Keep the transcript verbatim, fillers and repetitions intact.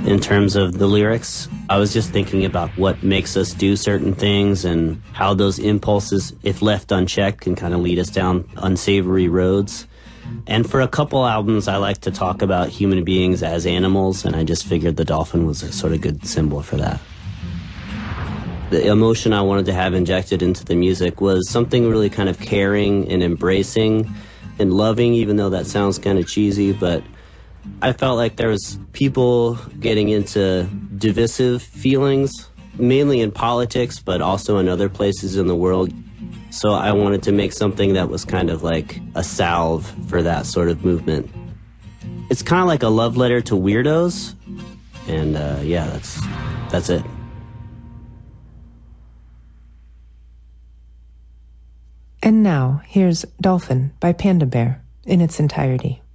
in terms of the lyrics. I was just thinking about what makes us do certain things and how those impulses, if left unchecked, can kind of lead us down unsavory roads. And for a couple albums, I like to talk about human beings as animals, and I just figured the dolphin was a sort of good symbol for that. The emotion I wanted to have injected into the music was something really kind of caring and embracing and loving, even though that sounds kind of cheesy, but I felt like there was people getting into divisive feelings, mainly in politics, but also in other places in the world. So I wanted to make something that was kind of like a salve for that sort of movement. It's kind of like a love letter to weirdos, and uh, yeah, that's that's it. And now, here's Dolphin by Panda Bear in its entirety.